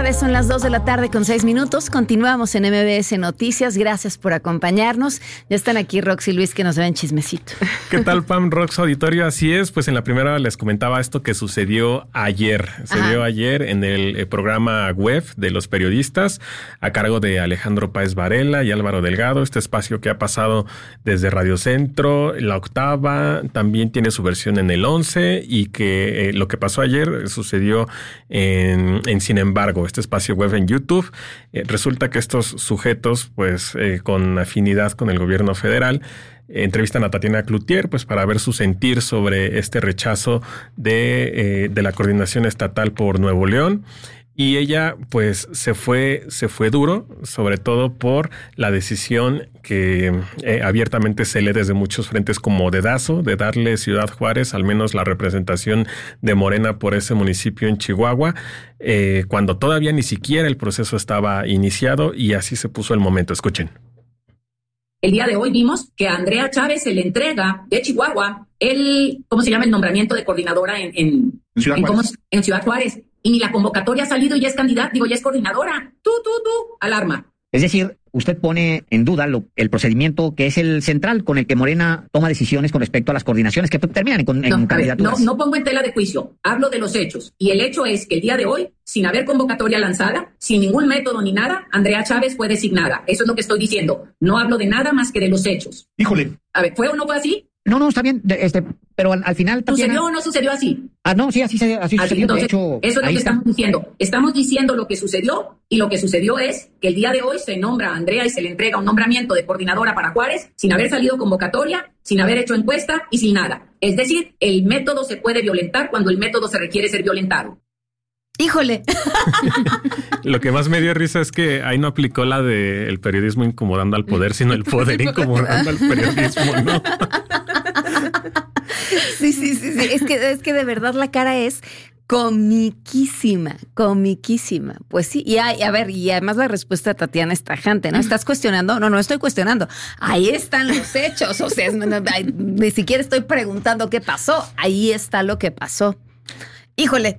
tarde, son las 2:06 p.m. Continuamos en MBS Noticias. Gracias por acompañarnos. Ya están aquí Rox y Luis que nos ven chismecito. ¿Qué tal, Pam, Rox, auditorio? Así es, pues en la primera les comentaba esto que sucedió ayer. Se dio ayer en el programa web de los periodistas a cargo de Alejandro Páez Varela y Álvaro Delgado. Este espacio que ha pasado desde Radio Centro, La Octava, también tiene su versión en el 11 y que lo que pasó ayer sucedió en Sin embargo, este espacio web en YouTube. Resulta que estos sujetos, pues con afinidad con el gobierno federal, entrevistan a Tatiana Cloutier, pues para ver su sentir sobre este rechazo de la coordinación estatal por Nuevo León. Y ella, pues, se fue duro, sobre todo por la decisión que abiertamente se lee desde muchos frentes como dedazo, de darle Ciudad Juárez, al menos la representación de Morena por ese municipio en Chihuahua, cuando todavía ni siquiera el proceso estaba iniciado, y así se puso el momento. Escuchen. El día de hoy vimos que a Andrea Chávez se le entrega de Chihuahua el nombramiento de coordinadora en Ciudad Juárez. Y ni la convocatoria ha salido y ya es candidata, ya es coordinadora. Tú, alarma. Es decir, usted pone en duda el procedimiento que es el central con el que Morena toma decisiones con respecto a las coordinaciones que terminan en candidaturas. No pongo en tela de juicio, hablo de los hechos. Y el hecho es que el día de hoy, sin haber convocatoria lanzada, sin ningún método ni nada, Andrea Chávez fue designada. Eso es lo que estoy diciendo. No hablo de nada más que de los hechos. Híjole. A ver, ¿fue o no fue así? No, está bien, pero al final... ¿Sucedió o no sucedió así? No, sí, así sucedió. Entonces, de hecho, eso es lo que estamos diciendo. Estamos diciendo lo que sucedió, y lo que sucedió es que el día de hoy se nombra a Andrea y se le entrega un nombramiento de coordinadora para Juárez sin haber salido convocatoria, sin haber hecho encuesta y sin nada. Es decir, el método se puede violentar cuando el método se requiere ser violentado. ¡Híjole! Lo que más me dio risa es que ahí no aplicó la de el periodismo incomodando al poder, sino el poder incomodando al periodismo, ¿no? Sí. Es que de verdad la cara es comiquísima. Pues sí, y además la respuesta de Tatiana es tajante, ¿no? ¿Estás cuestionando? No estoy cuestionando. Ahí están los hechos, o sea, ni siquiera estoy preguntando qué pasó. Ahí está lo que pasó. Híjole,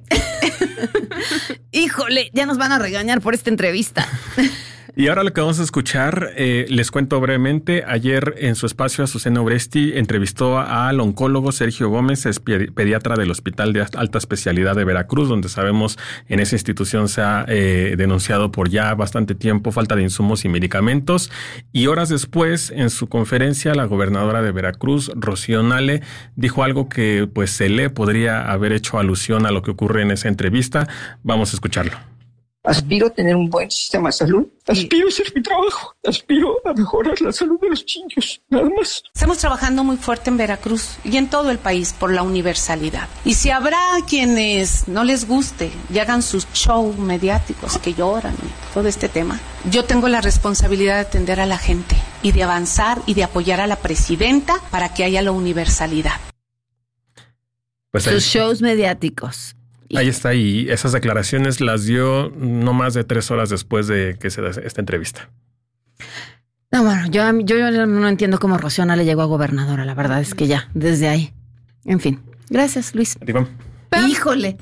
ya nos van a regañar por esta entrevista. Y ahora lo que vamos a escuchar, les cuento brevemente. Ayer en su espacio Azucena Oresti entrevistó al oncólogo Sergio Gómez, es pediatra del Hospital de Alta Especialidad de Veracruz, donde sabemos en esa institución se ha denunciado por ya bastante tiempo falta de insumos y medicamentos. Y horas después, en su conferencia, la gobernadora de Veracruz, Rocío Nale, dijo algo que pues se le podría haber hecho alusión a lo que ocurre en esa entrevista. Vamos a escucharlo. Aspiro a tener un buen sistema de salud. Aspiro a hacer mi trabajo. Aspiro a mejorar la salud de los niños. Nada más. Estamos trabajando muy fuerte en Veracruz y en todo el país por la universalidad. Y si habrá quienes no les guste y hagan sus shows mediáticos que lloran y todo este tema, yo tengo la responsabilidad de atender a la gente y de avanzar y de apoyar a la presidenta para que haya la universalidad. Pues sus shows mediáticos. Ahí está, y esas declaraciones las dio no más de 3 horas después de que se da esta entrevista. No, bueno, yo no entiendo cómo Rocío Nale llegó a gobernadora, la verdad es que ya, desde ahí. En fin, gracias, Luis. Híjole.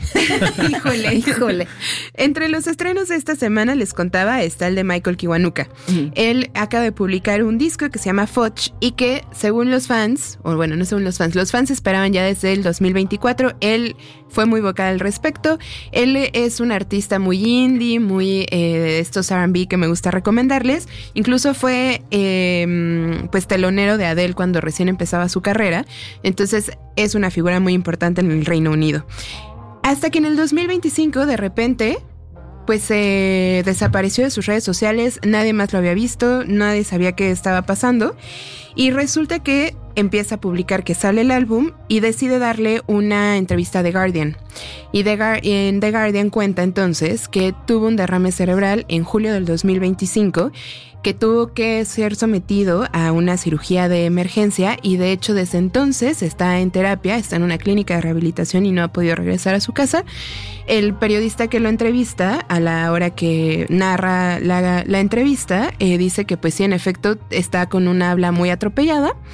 Entre los estrenos de esta semana, les contaba, está el de Michael Kiwanuka. Él acaba de publicar un disco que se llama Foch y que según los fans, o bueno, no según los fans esperaban ya desde el 2024. Él fue muy vocal al respecto. Él es un artista muy indie, muy estos R&B que me gusta recomendarles. Incluso fue pues telonero de Adele cuando recién empezaba su carrera. Entonces es una figura muy importante en el Reino Unido. Hasta que en el 2025 de repente pues se desapareció de sus redes sociales, nadie más lo había visto, nadie sabía qué estaba pasando y resulta que empieza a publicar que sale el álbum y decide darle una entrevista a The Guardian. Y en The Guardian cuenta entonces que tuvo un derrame cerebral en julio del 2025, que tuvo que ser sometido a una cirugía de emergencia y de hecho desde entonces está en terapia, está en una clínica de rehabilitación y no ha podido regresar a su casa. El periodista que lo entrevista, a la hora que narra la entrevista, dice que pues sí, en efecto está con una habla muy atropellada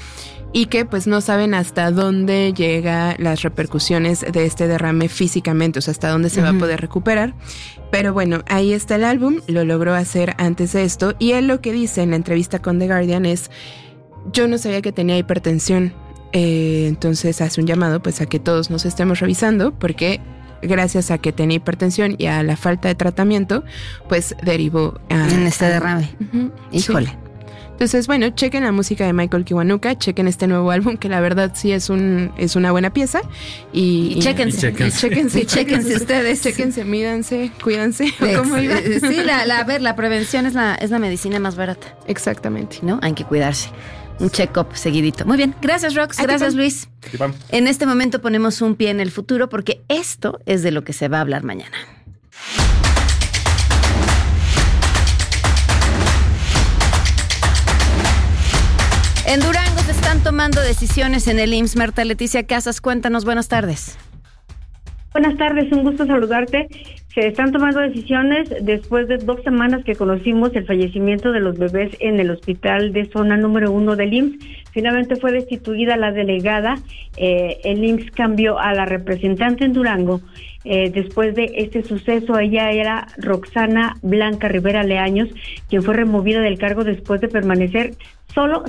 y que pues no saben hasta dónde llega las repercusiones de este derrame físicamente, o sea, hasta dónde se va a poder recuperar. Pero bueno, ahí está el álbum, lo logró hacer antes de esto, y él lo que dice en la entrevista con The Guardian es: yo no sabía que tenía hipertensión, entonces hace un llamado pues a que todos nos estemos revisando, porque gracias a que tenía hipertensión y a la falta de tratamiento, pues derivó en este derrame. Híjole. Sí. Entonces, bueno, chequen la música de Michael Kiwanuka, chequen este nuevo álbum, que la verdad sí es una buena pieza. Y chéquense. Chéquense ustedes. Chéquense, mídanse, cuídense. ¿Cómo iba? Sí, la prevención es la medicina más barata. Exactamente. ¿No? Hay que cuidarse. Un check-up seguidito. Muy bien. Gracias, Rox. Gracias, Luis. En este momento ponemos un pie en el futuro, porque esto es de lo que se va a hablar mañana. En Durango se están tomando decisiones en el IMSS. Marta Leticia Casas, cuéntanos, buenas tardes. Buenas tardes, un gusto saludarte. Se están tomando decisiones después de 2 semanas que conocimos el fallecimiento de los bebés en el hospital de zona número 1 del IMSS. Finalmente fue destituida la delegada, el IMSS cambió a la representante en Durango. Después de este suceso, ella era Roxana Blanca Rivera Leaños, quien fue removida del cargo después de permanecer solo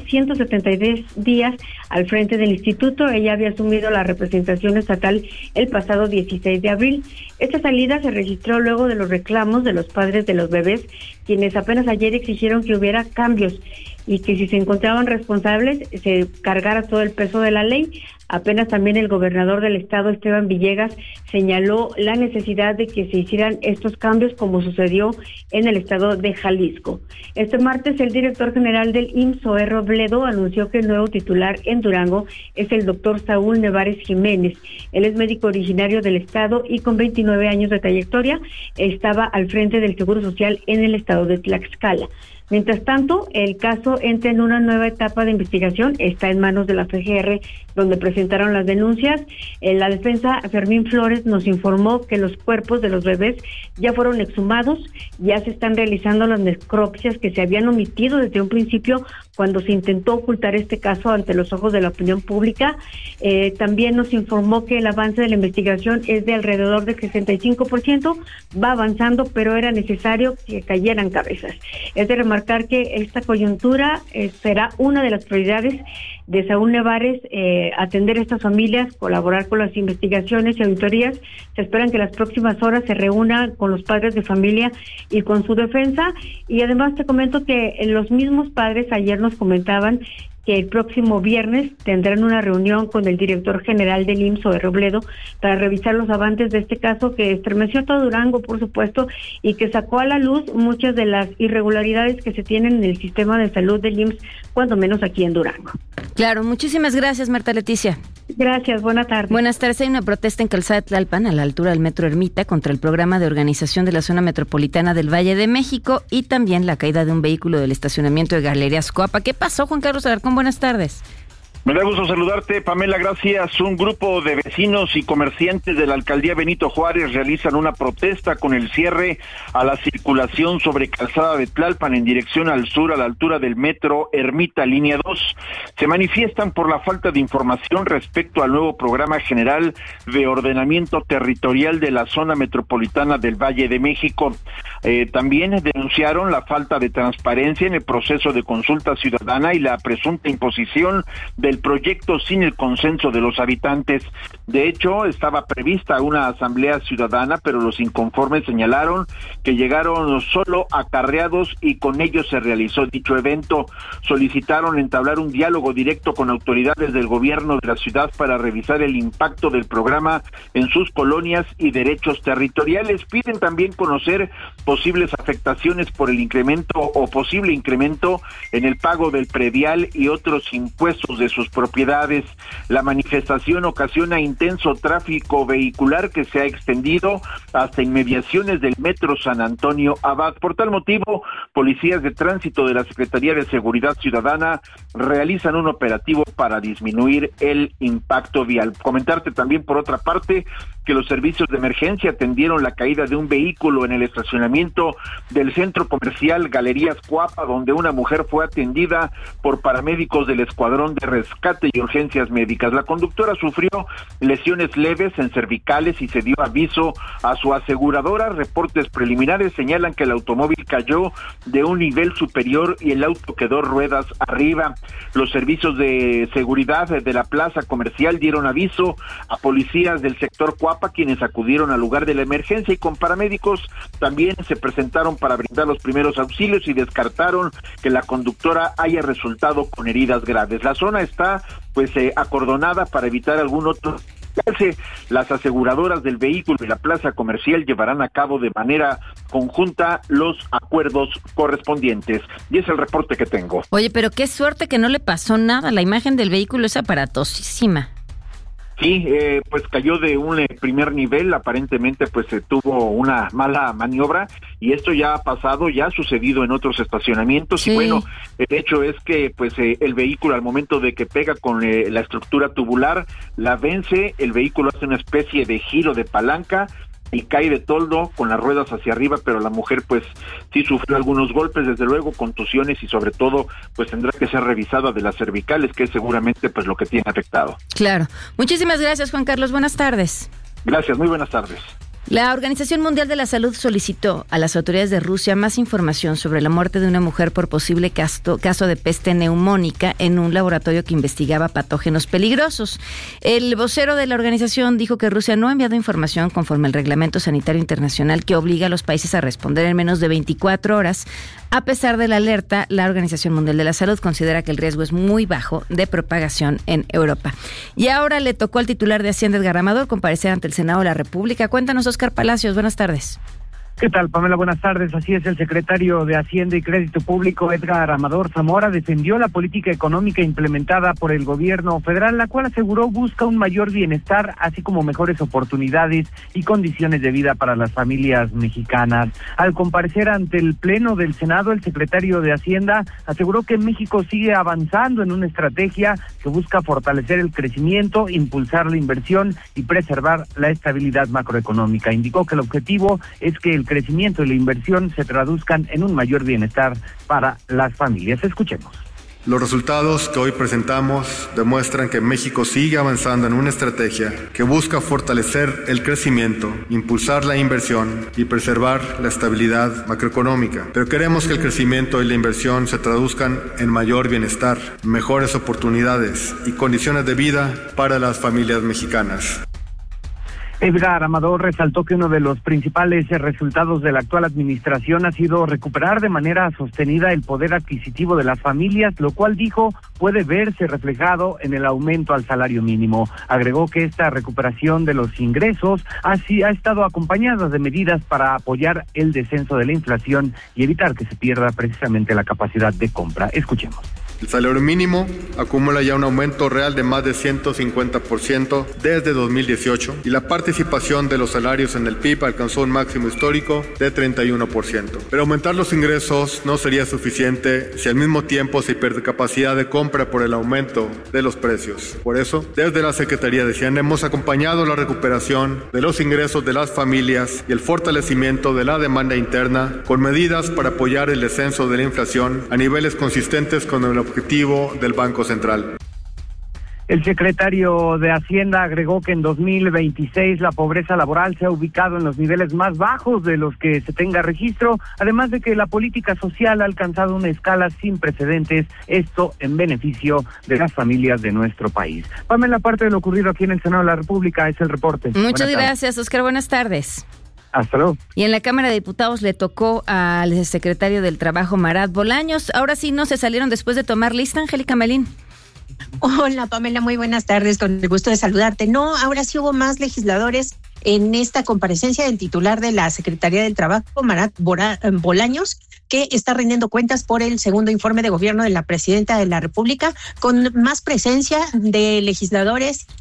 173 días al frente del instituto. Ella había asumido la representación estatal el pasado 16 de abril. Esta salida se registró luego de los reclamos de los padres de los bebés, quienes apenas ayer exigieron que hubiera cambios y que si se encontraban responsables se cargara todo el peso de la ley. Apenas también el gobernador del estado, Esteban Villegas, señaló la necesidad de que se hicieran estos cambios, como sucedió en el estado de Jalisco. Este martes el director general del IMSS, Zoé Robledo, anunció que el nuevo titular en Durango es el doctor Saúl Nevares Jiménez. Él es médico originario del estado y con 29 años de trayectoria estaba al frente del Seguro Social en el estado de Tlaxcala. Mientras tanto, el caso entra en una nueva etapa de investigación, está en manos de la FGR, donde presentaron las denuncias. La defensa, Fermín Flores, nos informó que los cuerpos de los bebés ya fueron exhumados, ya se están realizando las necropsias que se habían omitido desde un principio cuando se intentó ocultar este caso ante los ojos de la opinión pública. También nos informó que el avance de la investigación es de alrededor del 65%, va avanzando, pero era necesario que cayeran cabezas. Es de remarcar que esta coyuntura será una de las prioridades de Saúl Nevares, atender a estas familias, colaborar con las investigaciones y auditorías. Se esperan que las próximas horas se reúna con los padres de familia y con su defensa. Y además te comento que los mismos padres ayer nos comentaban que el próximo viernes tendrán una reunión con el director general del IMSS, Zoé Robledo, para revisar los avances de este caso que estremeció a todo Durango, por supuesto, y que sacó a la luz muchas de las irregularidades que se tienen en el sistema de salud del IMSS, cuando menos aquí en Durango. Claro, muchísimas gracias, Marta Leticia. Gracias, buenas tardes. Buenas tardes. Hay una protesta en Calzada de Tlalpan, a la altura del Metro Ermita, contra el programa de organización de la zona metropolitana del Valle de México y también la caída de un vehículo del estacionamiento de Galerías Coapa. ¿Qué pasó, Juan Carlos Alarcón? Buenas tardes. Me da gusto saludarte, Pamela, gracias. Un grupo de vecinos y comerciantes de la alcaldía Benito Juárez realizan una protesta con el cierre a la circulación sobre Calzada de Tlalpan en dirección al sur a la altura del Metro Ermita, línea 2. Se manifiestan por la falta de información respecto al nuevo programa general de ordenamiento territorial de la zona metropolitana del Valle de México. También denunciaron la falta de transparencia en el proceso de consulta ciudadana y la presunta imposición del proyecto sin el consenso de los habitantes. De hecho, estaba prevista una asamblea ciudadana, pero los inconformes señalaron que llegaron solo acarreados y con ellos se realizó dicho evento. Solicitaron entablar un diálogo directo con autoridades del gobierno de la ciudad para revisar el impacto del programa en sus colonias y derechos territoriales. Piden también conocer posibles afectaciones por el incremento o posible incremento en el pago del predial y otros impuestos de sus propiedades. La manifestación ocasiona intenso tráfico vehicular que se ha extendido hasta inmediaciones del Metro San Antonio Abad. Por tal motivo, policías de tránsito de la Secretaría de Seguridad Ciudadana realizan un operativo para disminuir el impacto vial. Comentarte también, por otra parte, que los servicios de emergencia atendieron la caída de un vehículo en el estacionamiento del centro comercial Galerías Coapa, donde una mujer fue atendida por paramédicos del Escuadrón de Rescate rescate y urgencias médicas. La conductora sufrió lesiones leves en cervicales y se dio aviso a su aseguradora. Reportes preliminares señalan que el automóvil cayó de un nivel superior y el auto quedó ruedas arriba. Los servicios de seguridad de la plaza comercial dieron aviso a policías del sector Cuapa, quienes acudieron al lugar de la emergencia, y con paramédicos también se presentaron para brindar los primeros auxilios y descartaron que la conductora haya resultado con heridas graves. La zona está acordonada para evitar algún otro. Las aseguradoras del vehículo y la plaza comercial llevarán a cabo de manera conjunta los acuerdos correspondientes. Y es el reporte que tengo. Oye, pero qué suerte que no le pasó nada. La imagen del vehículo es aparatosísima. Sí, pues cayó de un primer nivel, aparentemente tuvo una mala maniobra, y esto ya ha pasado, ya ha sucedido en otros estacionamientos. Sí. Y bueno, el hecho es que el vehículo, al momento de que pega con la estructura tubular, la vence, el vehículo hace una especie de giro de palanca y cae de toldo con las ruedas hacia arriba, pero la mujer sí sufrió algunos golpes, desde luego, contusiones, y sobre todo tendrá que ser revisada de las cervicales, que es seguramente lo que tiene afectado. Claro. Muchísimas gracias, Juan Carlos. Buenas tardes. Gracias, muy buenas tardes. La Organización Mundial de la Salud solicitó a las autoridades de Rusia más información sobre la muerte de una mujer por posible caso de peste neumónica en un laboratorio que investigaba patógenos peligrosos. El vocero de la organización dijo que Rusia no ha enviado información conforme al Reglamento Sanitario Internacional que obliga a los países a responder en menos de 24 horas. A pesar de la alerta, la Organización Mundial de la Salud considera que el riesgo es muy bajo de propagación en Europa. Y ahora le tocó al titular de Hacienda, Edgar Amador, comparecer ante el Senado de la República. Cuéntanos, Oscar Palacios, buenas tardes. ¿Qué tal, Pamela? Buenas tardes. Así es, el secretario de Hacienda y Crédito Público, Edgar Amador Zamora, defendió la política económica implementada por el gobierno federal, la cual aseguró busca un mayor bienestar, así como mejores oportunidades y condiciones de vida para las familias mexicanas. Al comparecer ante el Pleno del Senado, el secretario de Hacienda aseguró que México sigue avanzando en una estrategia que busca fortalecer el crecimiento, impulsar la inversión y preservar la estabilidad macroeconómica. Indicó que el objetivo es que el crecimiento y la inversión se traduzcan en un mayor bienestar para las familias. Escuchemos. Los resultados que hoy presentamos demuestran que México sigue avanzando en una estrategia que busca fortalecer el crecimiento, impulsar la inversión y preservar la estabilidad macroeconómica. Pero queremos que el crecimiento y la inversión se traduzcan en mayor bienestar, mejores oportunidades y condiciones de vida para las familias mexicanas. Edgar Amador resaltó que uno de los principales resultados de la actual administración ha sido recuperar de manera sostenida el poder adquisitivo de las familias, lo cual, dijo, puede verse reflejado en el aumento al salario mínimo. Agregó que esta recuperación de los ingresos ha estado acompañada de medidas para apoyar el descenso de la inflación y evitar que se pierda precisamente la capacidad de compra. Escuchemos. El salario mínimo acumula ya un aumento real de más de 150% desde 2018 y la participación de los salarios en el PIB alcanzó un máximo histórico de 31%. Pero aumentar los ingresos no sería suficiente si al mismo tiempo se pierde capacidad de compra por el aumento de los precios. Por eso, desde la Secretaría de Hacienda hemos acompañado la recuperación de los ingresos de las familias y el fortalecimiento de la demanda interna con medidas para apoyar el descenso de la inflación a niveles consistentes con el objetivo del Banco Central. El secretario de Hacienda agregó que en 2026 la pobreza laboral se ha ubicado en los niveles más bajos de los que se tenga registro, además de que la política social ha alcanzado una escala sin precedentes, esto en beneficio de las familias de nuestro país. Pamela, parte de lo ocurrido aquí en el Senado de la República es el reporte. Muchas gracias, Oscar. Buenas tardes. Hasta luego. Y en la Cámara de Diputados le tocó al secretario del Trabajo, Marat Bolaños. Ahora sí no se salieron después de tomar lista, Angélica Melín. Hola, Pamela, muy buenas tardes, con el gusto de saludarte. No, ahora sí hubo más legisladores en esta comparecencia del titular de la Secretaría del Trabajo, Marat Bolaños, que está rindiendo cuentas por el segundo informe de gobierno de la Presidenta de la República, con más presencia de legisladores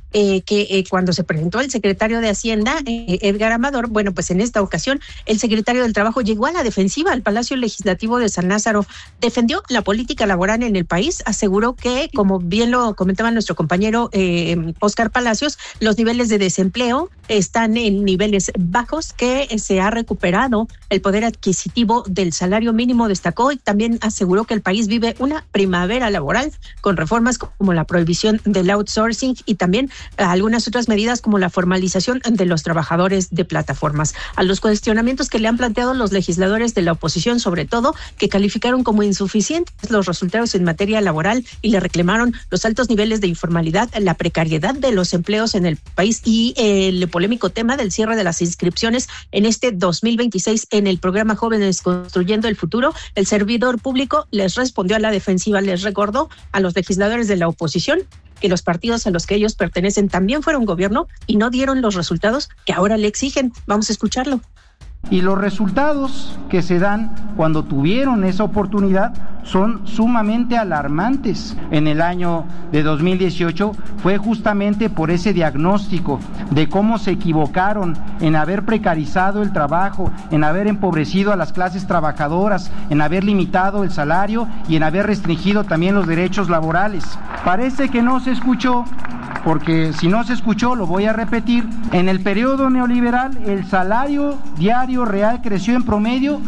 que cuando se presentó el secretario de Hacienda, Edgar Amador, bueno, pues en esta ocasión el secretario del Trabajo llegó a la defensiva al Palacio Legislativo de San Lázaro, defendió la política laboral en el país, aseguró que, como bien lo comentaba nuestro compañero Óscar Palacios, los niveles de desempleo están en niveles bajos, que se ha recuperado el poder adquisitivo del salario mínimo, destacó, y también aseguró que el país vive una primavera laboral con reformas como la prohibición del outsourcing y también algunas otras medidas como la formalización de los trabajadores de plataformas. A los cuestionamientos que le han planteado los legisladores de la oposición, sobre todo, que calificaron como insuficientes los resultados en materia laboral y le reclamaron los altos niveles de informalidad, la precariedad de los empleos en el país y el polémico tema del cierre de las inscripciones en este 2026 en el programa Jóvenes Construyendo el Futuro, el servidor público les respondió a la defensiva, les recordó a los legisladores de la oposición que los partidos a los que ellos pertenecen también fueron gobierno y no dieron los resultados que ahora le exigen. Vamos a escucharlo. Y los resultados que se dan cuando tuvieron esa oportunidad son sumamente alarmantes. En el año de 2018 fue justamente por ese diagnóstico de cómo se equivocaron en haber precarizado el trabajo, en haber empobrecido a las clases trabajadoras, en haber limitado el salario y en haber restringido también los derechos laborales. Parece que no se escuchó, porque si no se escuchó, lo voy a repetir. En el periodo neoliberal, el salario diario real creció en promedio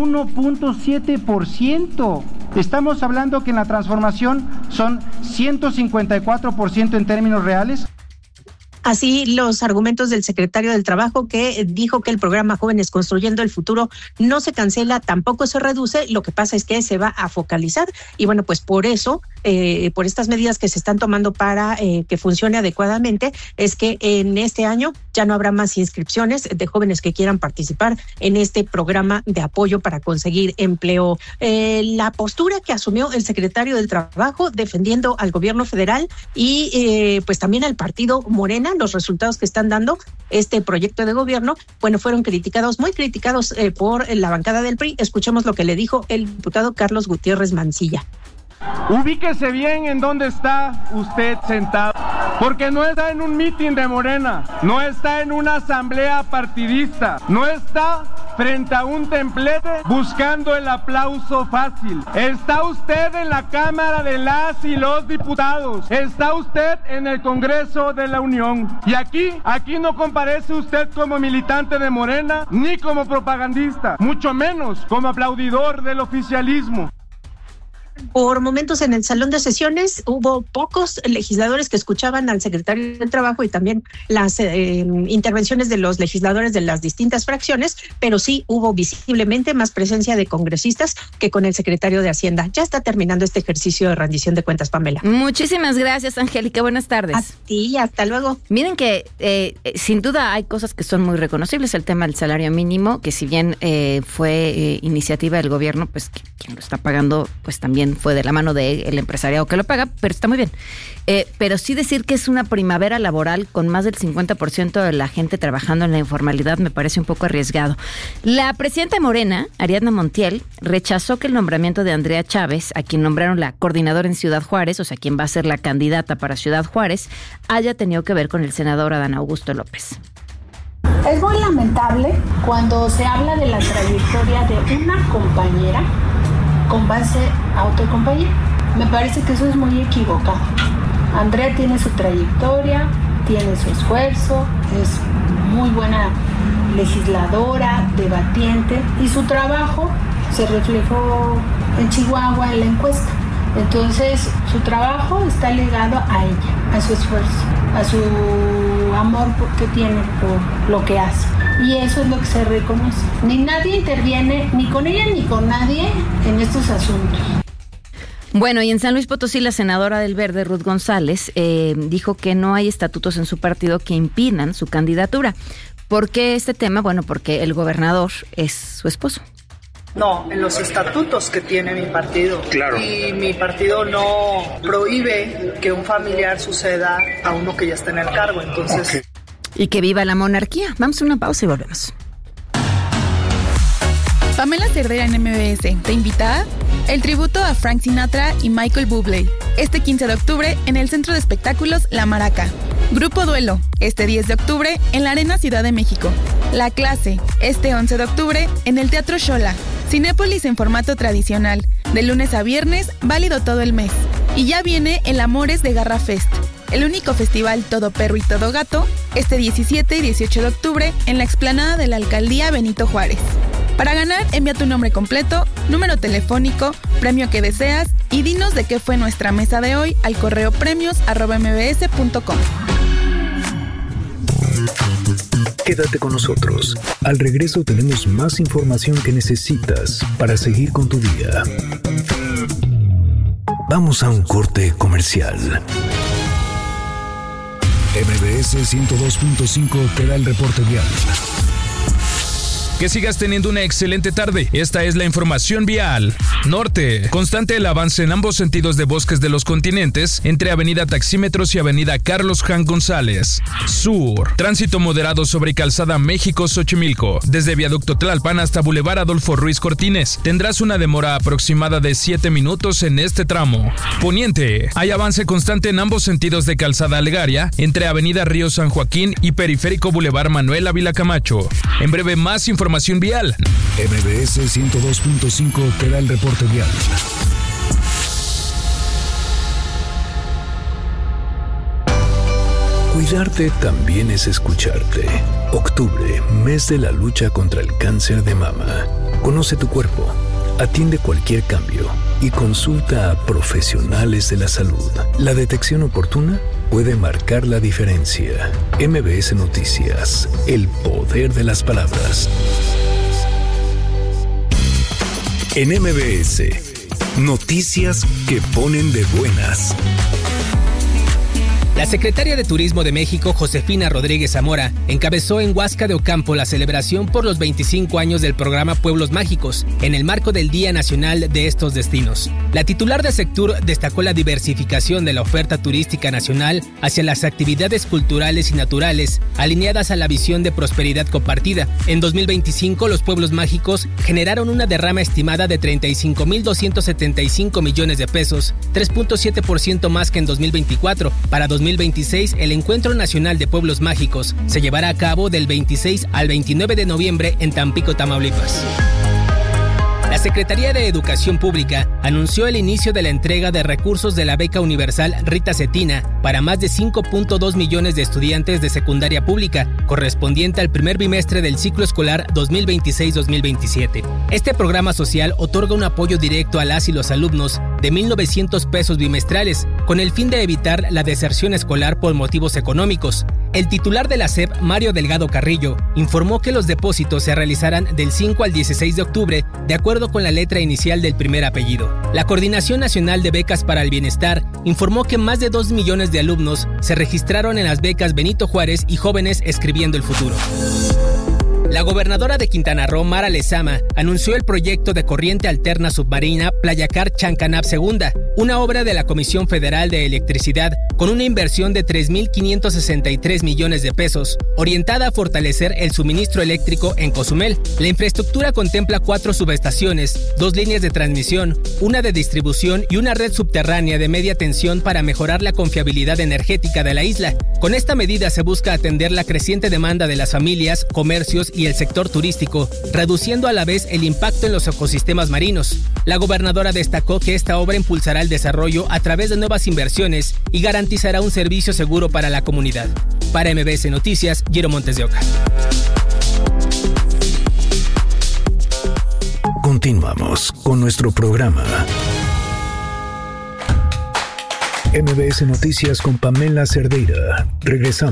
1.7%. Estamos hablando que en la transformación son 154% en términos reales. Así los argumentos del secretario del Trabajo, que dijo que el programa Jóvenes Construyendo el Futuro no se cancela, tampoco se reduce, lo que pasa es que se va a focalizar y bueno, pues por eso, por estas medidas que se están tomando para que funcione adecuadamente, es que en este año ya no habrá más inscripciones de jóvenes que quieran participar en este programa de apoyo para conseguir empleo. La postura que asumió el secretario del Trabajo defendiendo al gobierno federal y pues también al partido Morena, los resultados que están dando este proyecto de gobierno, bueno, fueron criticados, muy criticados por la bancada del PRI. Escuchemos lo que le dijo el diputado Carlos Gutiérrez Mancilla. Ubíquese bien en dónde está usted sentado, porque no está en un mitin de Morena, no está en una asamblea partidista, no está frente a un templete buscando el aplauso fácil. Está usted en la Cámara de las y los Diputados, está usted en el Congreso de la Unión. Y aquí no comparece usted como militante de Morena, ni como propagandista, mucho menos como aplaudidor del oficialismo. Por momentos en el salón de sesiones hubo pocos legisladores que escuchaban al secretario del Trabajo y también las intervenciones de los legisladores de las distintas fracciones, pero sí hubo visiblemente más presencia de congresistas que con el secretario de Hacienda. Ya está terminando este ejercicio de rendición de cuentas, Pamela. Muchísimas gracias, Angélica. Buenas tardes. A ti, hasta luego. Miren que sin duda hay cosas que son muy reconocibles. El tema del salario mínimo, que si bien fue iniciativa del gobierno, pues quien lo está pagando, pues también fue de la mano del empresariado que lo paga, pero está muy bien. Pero sí decir que es una primavera laboral con más del 50% de la gente trabajando en la informalidad me parece un poco arriesgado. La presidenta de Morena, Ariadna Montiel, rechazó que el nombramiento de Andrea Chávez, a quien nombraron la coordinadora en Ciudad Juárez, o sea, quien va a ser la candidata para Ciudad Juárez, haya tenido que ver con el senador Adán Augusto López. Es muy lamentable cuando se habla de la trayectoria de una compañera con base a otra compañera. Me parece que eso es muy equivocado. Andrea tiene su trayectoria, tiene su esfuerzo, es muy buena legisladora, debatiente, y su trabajo se reflejó en Chihuahua en la encuesta. Entonces, su trabajo está ligado a ella, a su esfuerzo, a su amor que tiene por lo que hace. Y eso es lo que se reconoce. Ni nadie interviene, ni con ella ni con nadie, en estos asuntos. Bueno, y en San Luis Potosí, la senadora del Verde, Ruth González, dijo que no hay estatutos en su partido que impidan su candidatura. ¿Por qué este tema? Bueno, porque el gobernador es su esposo. No, en los estatutos que tiene mi partido. Claro. Y mi partido no prohíbe que un familiar suceda a uno que ya está en el cargo, entonces... Okay. Y que viva la monarquía. Vamos a una pausa y volvemos. Pamela Cerdeira en MBS te invita el tributo a Frank Sinatra y Michael Bublé este 15 de octubre en el Centro de Espectáculos La Maraca. Grupo Duelo, este 10 de octubre en la Arena Ciudad de México. La Clase, este 11 de octubre en el Teatro Xola. Cinépolis en formato tradicional, de lunes a viernes, válido todo el mes. Y ya viene el Amores de Garra Fest, el único festival todo perro y todo gato, este 17 y 18 de octubre en la explanada de la Alcaldía Benito Juárez. Para ganar, envía tu nombre completo, número telefónico, premio que deseas y dinos de qué fue nuestra mesa de hoy al correo premios@mbs.com. Quédate con nosotros. Al regreso tenemos más información que necesitas para seguir con tu día. Vamos a un corte comercial. MBS 102.5 te da el reporte vial. Que sigas teniendo una excelente tarde. Esta es la información vial. Norte. Constante el avance en ambos sentidos de Bosques de los Continentes entre Avenida Taxímetros y Avenida Carlos Jan González. Sur. Tránsito moderado sobre Calzada México-Xochimilco. Desde Viaducto Tlalpan hasta Boulevard Adolfo Ruiz Cortines. Tendrás una demora aproximada de 7 minutos en este tramo. Poniente. Hay avance constante en ambos sentidos de Calzada Algaria entre Avenida Río San Joaquín y Periférico Boulevard Manuel Ávila Camacho. En breve, más información vial. MBS 102.5 te da el reporte vial. Cuidarte también es escucharte. Octubre, mes de la lucha contra el cáncer de mama. Conoce tu cuerpo, atiende cualquier cambio y consulta a profesionales de la salud. La detección oportuna puede marcar la diferencia. MBS Noticias, el poder de las palabras. En MBS, noticias que ponen de buenas. La secretaria de Turismo de México, Josefina Rodríguez Zamora, encabezó en Huasca de Ocampo la celebración por los 25 años del programa Pueblos Mágicos, en el marco del Día Nacional de estos destinos. La titular de Sectur destacó la diversificación de la oferta turística nacional hacia las actividades culturales y naturales, alineadas a la visión de prosperidad compartida. En 2025, los pueblos mágicos generaron una derrama estimada de 35.275 millones de pesos, 3.7% más que en 2024. Para 2026, el Encuentro Nacional de Pueblos Mágicos se llevará a cabo del 26 al 29 de noviembre en Tampico, Tamaulipas. La Secretaría de Educación Pública anunció el inicio de la entrega de recursos de la beca universal Rita Cetina para más de 5.2 millones de estudiantes de secundaria pública, correspondiente al primer bimestre del ciclo escolar 2026-2027. Este programa social otorga un apoyo directo a las y los alumnos de 1,900 pesos bimestrales, con el fin de evitar la deserción escolar por motivos económicos. El titular de la SEP, Mario Delgado Carrillo, informó que los depósitos se realizarán del 5 al 16 de octubre, de acuerdo con la letra inicial del primer apellido. La Coordinación Nacional de Becas para el Bienestar informó que más de 2 millones de alumnos se registraron en las becas Benito Juárez y Jóvenes Escribiendo el Futuro. La gobernadora de Quintana Roo, Mara Lezama, anunció el proyecto de corriente alterna submarina Playacar Chancanab II, una obra de la Comisión Federal de Electricidad con una inversión de 3.563 millones de pesos, orientada a fortalecer el suministro eléctrico en Cozumel. La infraestructura contempla 4 subestaciones, 2 líneas de transmisión, una de distribución y una red subterránea de media tensión para mejorar la confiabilidad energética de la isla. Con esta medida se busca atender la creciente demanda de las familias, comercios y el sector turístico, reduciendo a la vez el impacto en los ecosistemas marinos. La gobernadora destacó que esta obra impulsará el desarrollo a través de nuevas inversiones y garantizará un servicio seguro para la comunidad. Para MBS Noticias, Guillermo Montes de Oca. Continuamos con nuestro programa. MBS Noticias con Pamela Cerdeira. Regresamos.